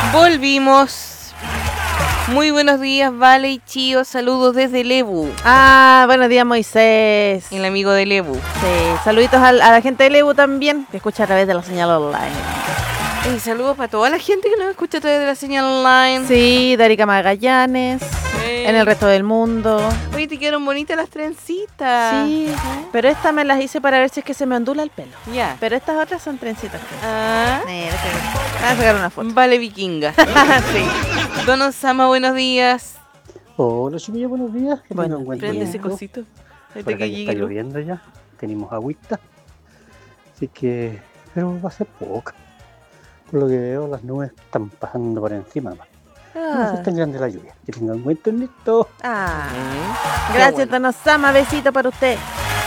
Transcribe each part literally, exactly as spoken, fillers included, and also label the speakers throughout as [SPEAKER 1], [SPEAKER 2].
[SPEAKER 1] Volvimos. Muy buenos días, Vale y Chío. Saludos desde Lebu.
[SPEAKER 2] Ah, buenos días, Moisés.
[SPEAKER 1] El amigo de Lebu.
[SPEAKER 2] Sí, saluditos a, a la gente de Lebu también, que escucha a través de la señal online.
[SPEAKER 1] Y saludos para toda la gente que nos escucha a través de la señal online.
[SPEAKER 2] Sí, de Arica Magallanes,
[SPEAKER 1] Sí.
[SPEAKER 2] en el resto del mundo.
[SPEAKER 1] Oye, te quedaron bonitas las trencitas.
[SPEAKER 2] Sí, pero estas me las hice para ver si es que se me ondula el pelo.
[SPEAKER 1] Ya.
[SPEAKER 2] Pero estas otras son trencitas.
[SPEAKER 1] Ah.
[SPEAKER 2] Mira, que- Voy a sacar una foto.
[SPEAKER 1] Vale, vikinga.
[SPEAKER 2] Sí.
[SPEAKER 1] Don Osama, buenos días.
[SPEAKER 3] Hola, chiquillos, buenos días. Que
[SPEAKER 2] Bueno,
[SPEAKER 3] tengan buen
[SPEAKER 1] Prende ese
[SPEAKER 3] tiempo.
[SPEAKER 1] cosito. Ahí
[SPEAKER 3] Por
[SPEAKER 1] te
[SPEAKER 3] acá
[SPEAKER 1] que
[SPEAKER 3] ya
[SPEAKER 1] llegue
[SPEAKER 3] está
[SPEAKER 1] luz.
[SPEAKER 3] lloviendo ya. Tenemos agüita. Así que, pero va a ser poca. Por lo que veo, las nubes están pasando por encima. nomás. No
[SPEAKER 2] Ah,
[SPEAKER 3] se están grande la lluvia. Que tengan buen tornito.
[SPEAKER 2] ah.
[SPEAKER 1] Mm.
[SPEAKER 2] Gracias,
[SPEAKER 1] Qué bueno.
[SPEAKER 2] Don Osama. Besito para usted.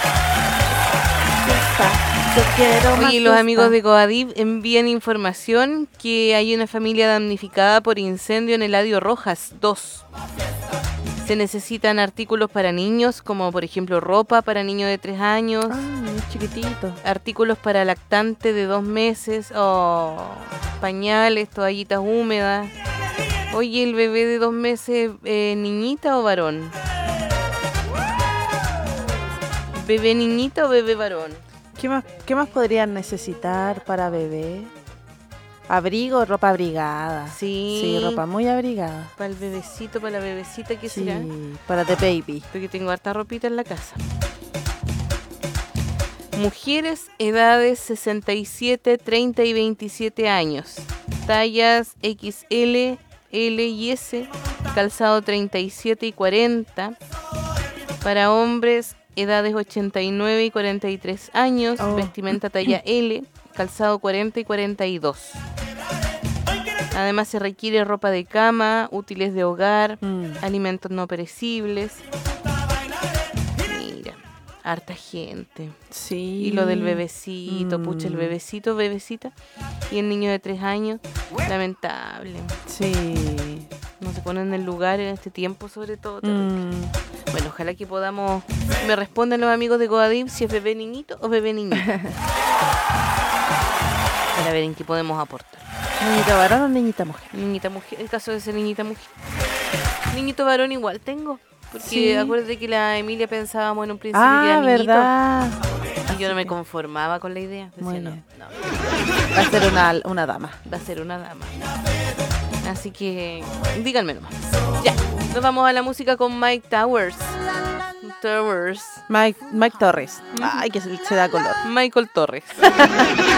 [SPEAKER 2] Yo quiero más
[SPEAKER 1] Oye, los
[SPEAKER 2] fiesta.
[SPEAKER 1] amigos de Coadib envían información que hay una familia damnificada por incendio en Eladio Rojas dos. Se necesitan artículos para niños, como por ejemplo ropa para niños de tres años,
[SPEAKER 2] Ay, es chiquitito.
[SPEAKER 1] artículos para lactante de dos meses, o pañales, toallitas húmedas. Oye, ¿el bebé de dos meses, eh, niñita o varón? ¿Bebé niñita o bebé varón?
[SPEAKER 2] ¿Qué más, ¿Qué más podrían necesitar para bebé? Abrigo, ropa abrigada.
[SPEAKER 1] Sí.
[SPEAKER 2] Sí, ropa muy abrigada.
[SPEAKER 1] Para el bebecito, para la bebecita, ¿qué
[SPEAKER 2] Sí,
[SPEAKER 1] será?
[SPEAKER 2] para the baby.
[SPEAKER 1] Porque tengo harta ropita en la casa. Mujeres, edades sesenta y siete, treinta y veintisiete años. Tallas equis ele, ele y ese. Calzado treinta y siete y cuarenta. Para hombres, edades ochenta y nueve y cuarenta y tres años.
[SPEAKER 2] Oh.
[SPEAKER 1] Vestimenta talla ele. Calzado cuarenta y cuarenta y dos. Además se requiere ropa de cama, útiles de hogar,
[SPEAKER 2] Mm.
[SPEAKER 1] alimentos no perecibles. Mira, harta gente.
[SPEAKER 2] Sí.
[SPEAKER 1] Y lo del bebecito,
[SPEAKER 2] Mm.
[SPEAKER 1] pucha, el bebecito, bebecita. Y el niño de tres años, lamentable.
[SPEAKER 2] Sí.
[SPEAKER 1] No se pone en el lugar en este tiempo, sobre todo. terrible.
[SPEAKER 2] Mm.
[SPEAKER 1] Bueno, ojalá que podamos... Me respondan los amigos de Coadib si es bebé niñito o bebé niñita. Para ver en qué podemos aportar.
[SPEAKER 2] ¿Niñita varón o niñita mujer?
[SPEAKER 1] Niñita mujer, el caso de ser niñita mujer. Niñito varón igual tengo. Porque
[SPEAKER 2] Sí.
[SPEAKER 1] acuérdate que la Emilia pensábamos en un principio que
[SPEAKER 2] Ah,
[SPEAKER 1] era niñito.
[SPEAKER 2] ¿verdad?
[SPEAKER 1] Y yo no me conformaba con la idea. Decía,
[SPEAKER 2] Muy
[SPEAKER 1] no,
[SPEAKER 2] bien.
[SPEAKER 1] no,
[SPEAKER 2] Va a ser una, una dama.
[SPEAKER 1] va a ser una dama. Así que díganme nomás. Ya, nos vamos a la música con Mike Towers. Towers.
[SPEAKER 2] Mike, Mike Torres. Ay, que se, se da color.
[SPEAKER 1] Michael Torres.